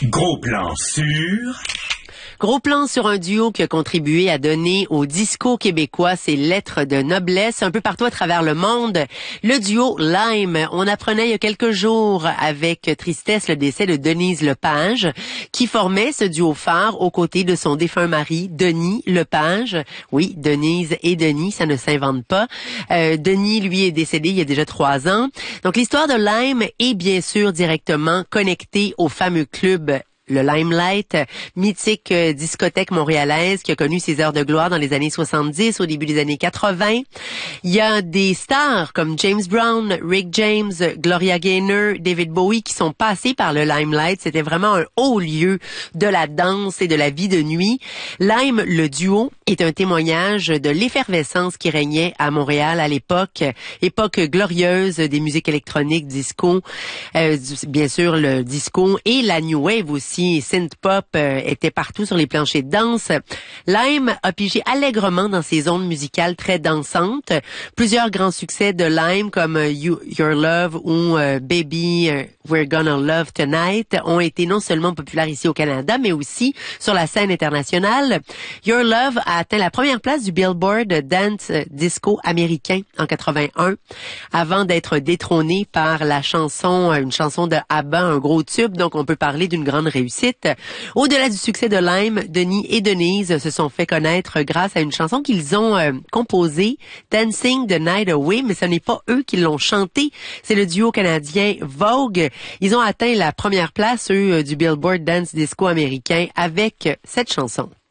Gros plan sur... Gros plan sur un duo qui a contribué à donner au disco québécois ses lettres de noblesse un peu partout à travers le monde. Le duo Lime. On apprenait il y a quelques jours avec tristesse le décès de Denise Lepage, qui formait ce duo phare aux côtés de son défunt mari, Denis Lepage. Oui, Denise et Denis, ça ne s'invente pas. Denis, lui, est décédé il y a déjà 3 ans. Donc, l'histoire de Lime est bien sûr directement connectée au fameux club le Limelight, mythique discothèque montréalaise qui a connu ses heures de gloire dans les années 70, au début des années 80. Il y a des stars comme James Brown, Rick James, Gloria Gaynor, David Bowie qui sont passés par le Limelight. C'était vraiment un haut lieu de la danse et de la vie de nuit. Lime, le duo, est un témoignage de l'effervescence qui régnait à Montréal à l'époque, époque glorieuse des musiques électroniques, disco, bien sûr le disco et la new wave aussi. Synth-pop était partout sur les planchers de danse. Lime a pigé allègrement dans ses ondes musicales très dansantes. Plusieurs grands succès de Lime comme Your Love ou Baby We're Gonna Love Tonight ont été non seulement populaires ici au Canada, mais aussi sur la scène internationale. Your Love a atteint la première place du Billboard Dance Disco américain en 81, avant d'être détrôné par une chanson de ABBA, un gros tube, donc on peut parler d'une grande réussite. Au-delà du succès de Lime, Denis et Denise se sont fait connaître grâce à une chanson qu'ils ont composée, Dancing the Night Away, mais ce n'est pas eux qui l'ont chantée, c'est le duo canadien Vogue. Ils ont atteint la première place, eux, du Billboard Dance Disco américain avec cette chanson.